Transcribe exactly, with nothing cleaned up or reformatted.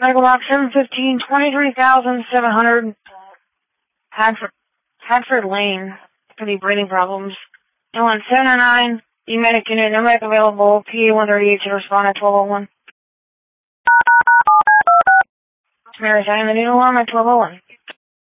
Medical box seven fifteen, twenty-three thousand seven hundred, Hadford, Hadford Lane, for the breathing problems. And one seven oh nine, the medic unit, no medic available, P A one thirty-eight to respond at twelve oh one. Mary, sign the new alarm at twelve oh one.